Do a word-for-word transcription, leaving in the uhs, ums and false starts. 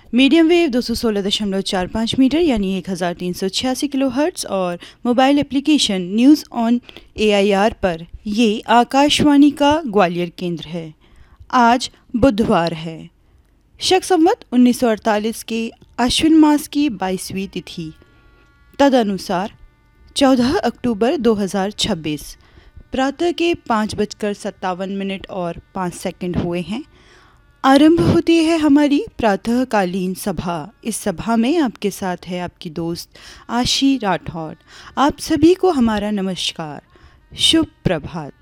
Medium wave दो सौ सोलह दशमलव चार पाँच मीटर यानी एक हज़ार तीन सौ छियासी किलो हर्ट्ज़ और mobile application news on AIR पर ये आकाशवाणी का ग्वालियर केंद्र है। आज बुधवार है, शक संवत उन्नीस सौ अड़तालीस के आश्विन मास की बाईसवीं तिथि, तदनुसार चौदह अक्टूबर दो हज़ार छब्बीस। प्रातः के पाँच बजकर सत्तावन मिनट और पाँच सेकंड हुए हैं। आरंभ होती है हमारी प्रातःकालीन सभा। इस सभा में आपके साथ है आपकी दोस्त आशी राठौर। आप सभी को हमारा नमस्कार, शुभ प्रभात।